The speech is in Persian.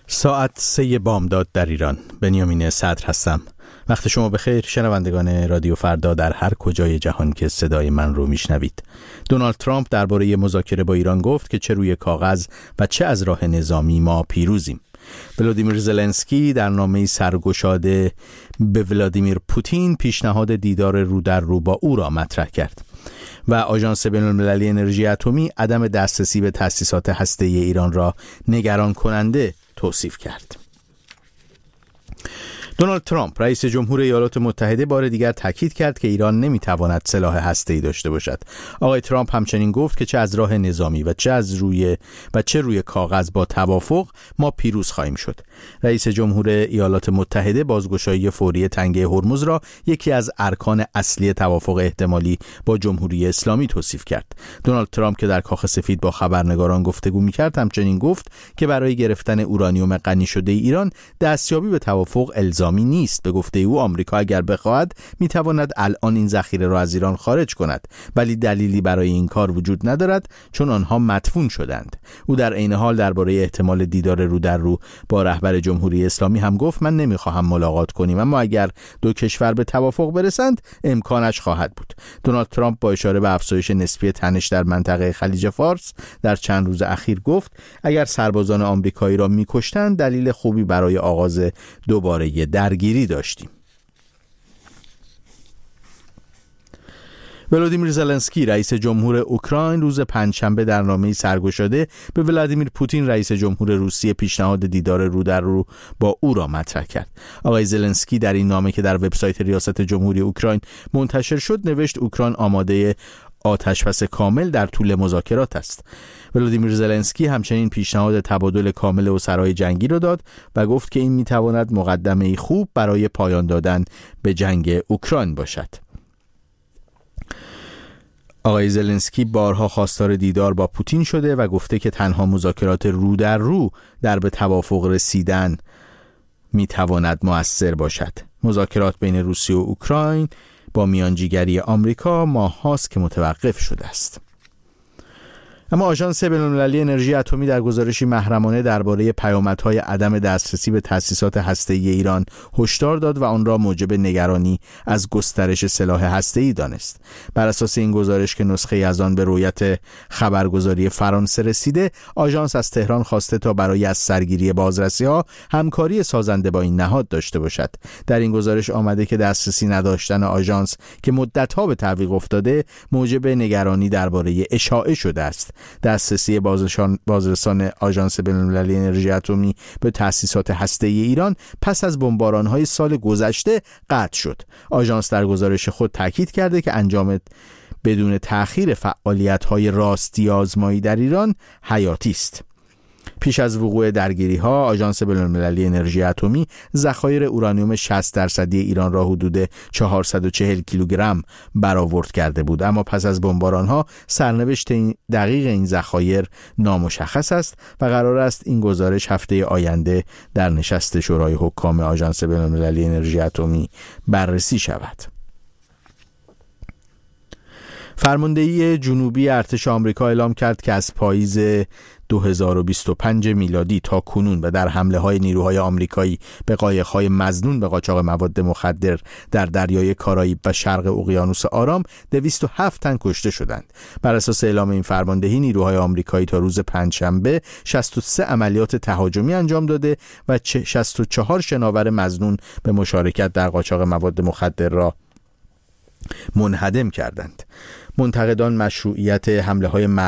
ساعت 3 بامداد در ایران. بنیامین صدر هستم. وقت شما بخیر شنوندگان رادیو فردا در هر کجای جهان که صدای من رو میشنوید. دونالد ترامپ درباره مذاکره با ایران گفت که چه روی کاغذ و چه از راه نظامی ما پیروزیم. ولادیمیر زلنسکی در نامه‌ای سرگشاده به ولادیمیر پوتین پیشنهاد دیدار رو در رو با او را مطرح کرد و آژانس بین‌المللی انرژی اتمی عدم دسترسی به تأسیسات هسته‌ای ایران را نگران کننده توصیف کرد. دونالد ترامپ رئیس جمهور ایالات متحده بار دیگر تاکید کرد که ایران نمیتواند سلاح هسته‌ای داشته باشد. آقای ترامپ همچنین گفت که چه از راه نظامی و چه روی کاغذ با توافق ما پیروز خواهیم شد. رئیس جمهور ایالات متحده بازگشایی فوری تنگه هرمز را یکی از ارکان اصلی توافق احتمالی با جمهوری اسلامی توصیف کرد. دونالد ترامپ که در کاخ سفید با خبرنگاران گفتگو می‌کرد همچنین گفت که برای گرفتن اورانیوم غنی شده ایران دستیابی به توافق الزامی نیست. به گفته او آمریکا اگر بخواهد میتواند الان این ذخیره را از ایران خارج کند، ولی دلیلی برای این کار وجود ندارد چون آنها مدفون شدند. او در عین حال درباره احتمال دیدار رو در رو با رهبر جمهوری اسلامی هم گفت من نمیخواهم ملاقات کنیم، اما اگر دو کشور به توافق برسند امکانش خواهد بود. دونالد ترامپ با اشاره به افزایش نسبی تنش در منطقه خلیج فارس در چند روز اخیر گفت اگر سربازان آمریکایی را میکشتند دلیل خوبی برای آغاز دوباره درگیری داشتیم. ولادیمیر زلنسکی رئیس جمهور اوکراین روز پنجشنبه در نامه‌ای سرگشاده به ولادیمیر پوتین رئیس جمهور روسیه پیشنهاد دیدار رو در رو با او را مطرح کرد. آقای زلنسکی در این نامه که در وبسایت ریاست جمهوری اوکراین منتشر شد نوشت اوکراین آماده آتش‌بس کامل در طول مذاکرات است. ولادیمیر زلنسکی همچنین پیشنهاد تبادل کامل اسرای جنگی را داد و گفت که این میتواند مقدمه‌ای خوب برای پایان دادن به جنگ اوکراین باشد. آقای زلنسکی بارها خواستار دیدار با پوتین شده و گفته که تنها مذاکرات رو در رو در به توافق رسیدن میتواند مؤثر باشد. مذاکرات بین روسیه و اوکراین با میانجیگری آمریکا ماه هاست که متوقف شده است. اما آژانس بین‌المللی انرژی اتمی در گزارشی محرمانه درباره پیامدهای عدم دسترسی به تأسیسات هسته‌ای ایران هشدار داد و آن را موجب نگرانی از گسترش سلاح هسته‌ای دانست. بر اساس این گزارش که نسخه از آن به رویت خبرگزاری فرانسه رسیده، آژانس از تهران خواسته تا برای از سرگیری بازرسی‌ها همکاری سازنده با این نهاد داشته باشد. در این گزارش آمده که دسترسی نداشتن آژانس که مدت‌ها به تعویق افتاده موجب نگرانی درباره اشاعه شده است. دسترسی بازرسان آژانس بین‌المللی انرژی اتمی به تأسیسات هسته‌ای ایران پس از بمباران‌های سال گذشته قطع شد. آژانس در گزارش خود تاکید کرده که انجام بدون تأخیر فعالیت‌های راستی آزمایی در ایران حیاتی است. پیش از وقوع درگیری‌ها آژانس بین‌المللی انرژی اتمی ذخایر اورانیوم 60% ایران را حدود 440 کیلوگرم برآورد کرده بود، اما پس از بمباران‌ها سرنوشت دقیق این ذخایر نامشخص است و قرار است این گزارش هفته آینده در نشست شورای حکام آژانس بین‌المللی انرژی اتمی بررسی شود. فرماندهی جنوبی ارتش آمریکا اعلام کرد که از پاییز 2025 میلادی تا کنون و در حمله‌های نیروهای آمریکایی به قایق‌های مظنون به قاچاق مواد مخدر در دریای کارائیب و شرق اقیانوس آرام 207 تن کشته شدند. بر اساس اعلام این فرماندهی نیروهای آمریکایی تا روز پنجشنبه 63 عملیات تهاجمی انجام داده و 64 شناور مظنون به مشارکت در قاچاق مواد مخدر را منهدم کردند. منتقدان مشروعیت حمله‌های